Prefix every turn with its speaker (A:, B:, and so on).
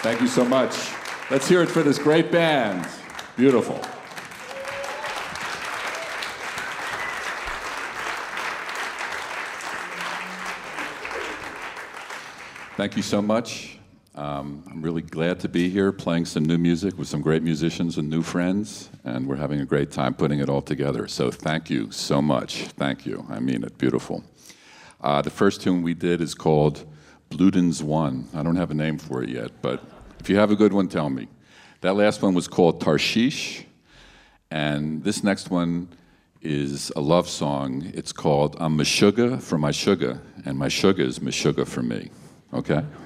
A: Thank you so much. Let's hear it for this great band. Beautiful. Thank you so much. I'm really glad to be here playing some new music with some great musicians and new friends, and we're having a great time putting it all together. So thank you so much. Thank you. I mean it. Beautiful. The first tune we did is called Bluden's One. I don't have a name for it yet, but if you have a good one, tell me. That last one was called Tarshish, and this next one is a love song. It's called I'm Meshuggah for my sugar, and my sugar is Meshuggah for me. Okay?